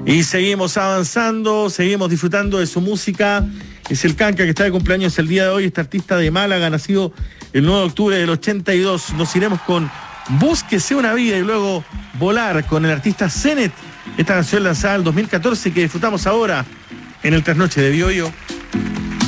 Y seguimos avanzando, seguimos disfrutando de su música. Es el Kanka que está de cumpleaños el día de hoy, este artista de Málaga, nacido el 9 de octubre del 82. Nos iremos con Búsquese una vida y luego Volar con el artista Zenet. Esta canción lanzada en el 2014 que disfrutamos ahora en el Trasnoche de Bioyo.